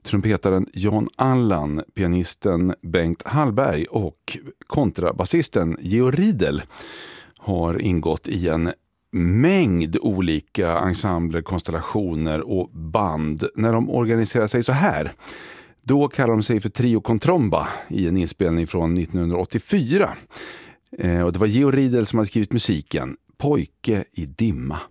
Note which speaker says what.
Speaker 1: trumpetaren John Allan, pianisten Bengt Hallberg och kontrabasisten Georg Riedel har ingått i en mängd olika ensembler, konstellationer och band. När de organiserar sig så här, då kallar de sig för Trio Contromba i en inspelning från 1984. Och det var Georg Riedel som hade skrivit musiken, Pojke i dimma.